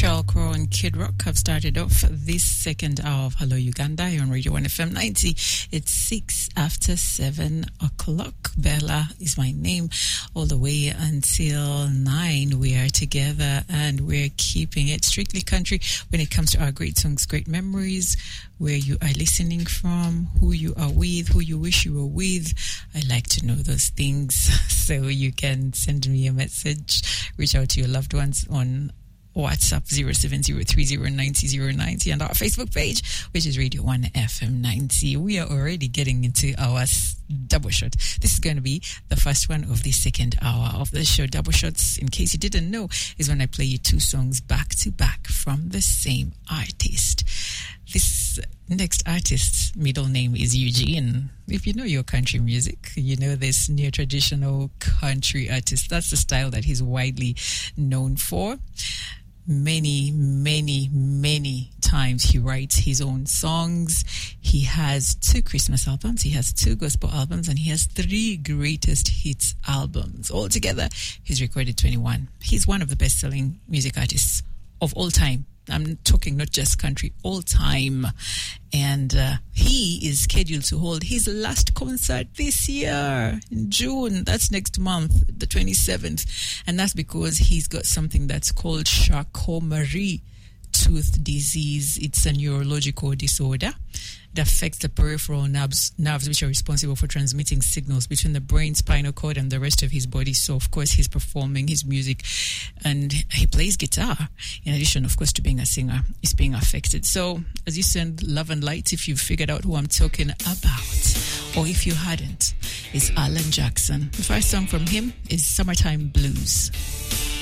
Sheryl Crow and Kid Rock have started off this second hour of Hello Uganda here on Radio 1 FM 90. It's 6 after 7 o'clock. Bella is my name. All the way until 9 we are together and we're keeping it strictly country when it comes to our great songs, great memories, where you are listening from, who you are with, who you wish you were with. I like to know those things. So you can send me a message, reach out to your loved ones on WhatsApp 0703090090 and our Facebook page, which is Radio 1 FM 90. We are already getting into our double shot. This is going to be the first one of the second hour of the show. Double shots, in case you didn't know, is when I play you two songs back to back from the same artist. This next artist's middle name is Eugene. If you know your country music, you know this neo-traditional country artist. That's the style that he's widely known for. Many times he writes his own songs. He has 2 Christmas albums, he has 2 gospel albums, and he has 3 greatest hits albums. Altogether, he's recorded 21. He's one of the best-selling music artists of all time. I'm talking not just country, all time. And he is scheduled to hold his last concert this year in June. That's next month, the 27th. And that's because he's got something that's called Charcot-Marie tooth disease. It's a neurological disorder that affects the peripheral nerves which are responsible for transmitting signals between the brain, spinal cord, and the rest of his body. So, of course, he's performing his music and he plays guitar. In addition, of course, to being a singer, he's being affected. So, as you send love and light, if you've figured out who I'm talking about, or if you hadn't, it's Alan Jackson. The first song from him is Summertime Blues.